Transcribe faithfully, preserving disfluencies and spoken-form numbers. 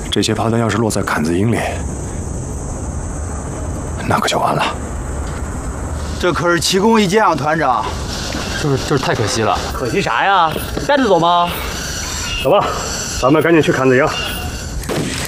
这些炮弹要是落在坎子营里，那可就完了。 这可是奇功一件啊，团长。 就是就是太可惜了。 可惜啥呀？带着走吗？ 走吧，咱们赶紧去坎子营。